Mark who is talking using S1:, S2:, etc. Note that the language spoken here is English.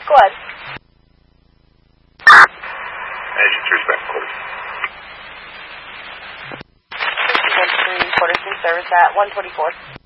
S1: Go ahead.
S2: Agent 3 back quarters.
S1: 3 quarters in service at 124.